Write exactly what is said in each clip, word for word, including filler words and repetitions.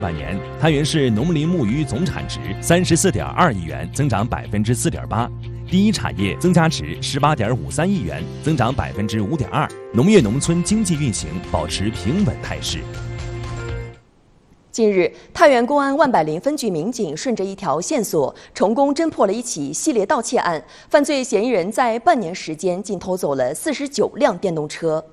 半年，太原市农林牧渔总产值三十四点二亿元，增长百分之四点八；第一产业增加值十八点五三亿元，增长百分之五点二。农业农村经济运行保持平稳态势。 近日，太原公安万柏林分局民警顺着一条线索，成功侦破了一起系列盗窃案。犯罪嫌疑人在半年时间竟偷走了四十九辆电动车。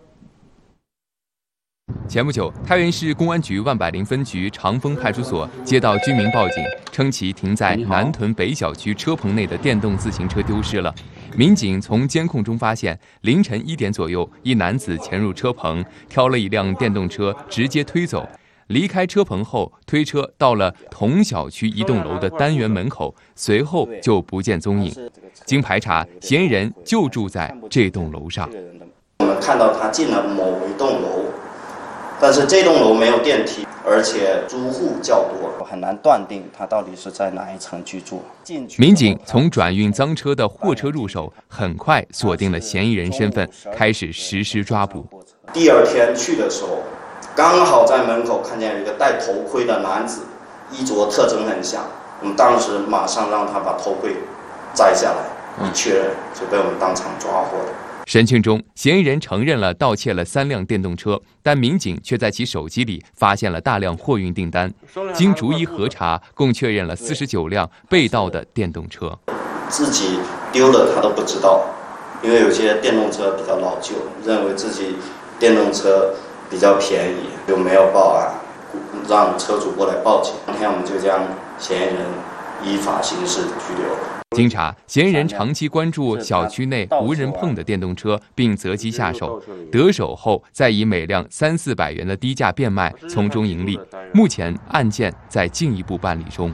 前不久，太原市公安局万柏林分局长丰派出所接到居民报警，称其停在南屯北小区车棚内的电动自行车丢失了。民警从监控中发现，凌晨一点左右，一男子潜入车棚，挑了一辆电动车直接推走。离开车棚后，推车到了同小区一栋楼的单元门口，随后就不见踪影。经排查，嫌疑人就住在这栋楼上。 我们看到他进了某一栋楼。但是这栋楼没有电梯，而且租户较多，很难断定他到底是在哪一层居住。 民警从转运赃车的货车入手，很快锁定了嫌疑人身份，开始实施抓捕。 第二天去的时候，刚好在门口看见有一个戴头盔的男子，衣着特征很像。我们当时马上让他把头盔摘下来，一确认就被我们当场抓获了。 审讯中，嫌疑人承认了盗窃了三辆电动车，但民警却在其手机里发现了大量货运订单。经逐一核查，共确认了四十九辆被盗的电动车。 自己丢了他都不知道，因为有些电动车比较老旧，认为自己电动车比较便宜，就没有报案，让车主过来报警。当天我们就将嫌疑人依法刑事拘留了。 经查，嫌疑人长期关注小区内无人碰的电动车，并择机下手。得手后，再以每辆三四百元的低价变卖，从中盈利。目前案件在进一步办理中。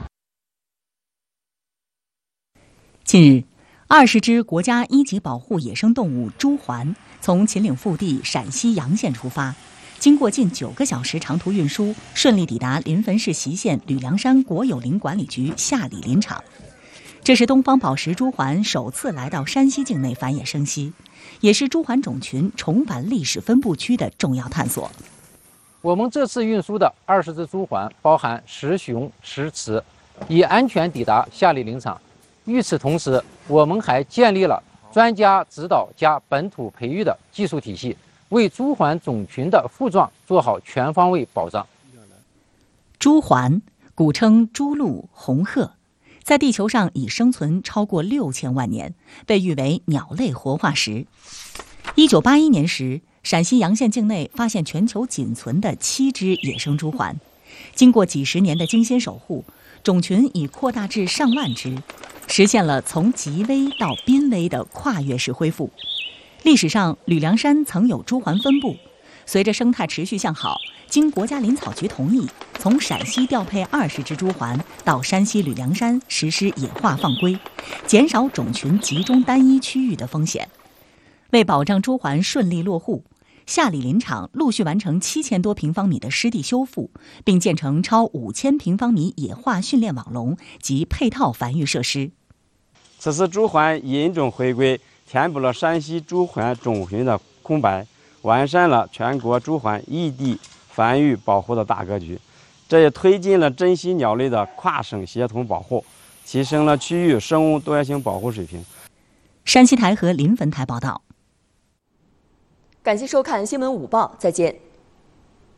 近日，二十只国家一级保护野生动物朱鹮从秦岭腹地陕西洋县出发，经过近九个小时长途运输，顺利抵达临汾市隰县吕梁山国有林管理局下里林场。这是东方宝石朱鹮首次来到山西境内繁衍生息，也是朱鹮种群重返历史分布区的重要探索。 我们这次运输的二十只朱鹮包含十雄十雌，已安全抵达下里林场。与此同时，我们还建立了专家指导加本土培育的技术体系，为朱鹮种群的复壮做好全方位保障。 朱鹮古称朱鹭、红鹤，在地球上已生存超过六千万年，被誉为鸟类活化石。一九八一年时，陕西洋县境内发现全球仅存的七只野生朱鹮，经过几十年的精心守护，种群已扩大至上万只，实现了从极危到濒危的跨越式恢复。历史上，吕梁山曾有朱鹮分布，随着生态持续向好，经国家林草局同意，从陕西调配二十只朱鹮到山西吕梁山实施野化放归，减少种群集中单一区域的风险。为保障朱鹮顺利落户，下里林场陆续完成七千多平方米的湿地修复，并建成超五千平方米野化训练网笼及配套繁育设施。 此次朱鹮引种回归，填补了山西朱鹮种群的空白，完善了全国朱鹮异地繁育保护的大格局，这也推进了珍稀鸟类的跨省协同保护，提升了区域生物多样性保护水平。 山西台和临汾台报道。 感谢收看新闻午报，再见。